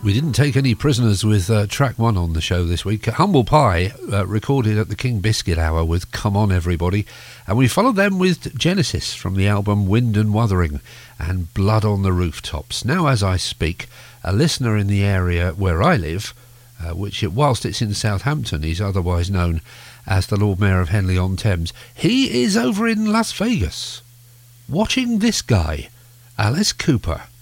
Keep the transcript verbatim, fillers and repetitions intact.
We didn't take any prisoners with uh, track one on the show this week. Humble Pie uh, recorded at the King Biscuit Hour with Come On Everybody, and we followed them with Genesis from the album Wind and Wuthering and Blood on the Rooftops. Now, as I speak, a listener in the area where I live, uh, which whilst it's in Southampton is otherwise known as the Lord Mayor of Henley-on-Thames, he is over in Las Vegas watching this guy, Alice Cooper.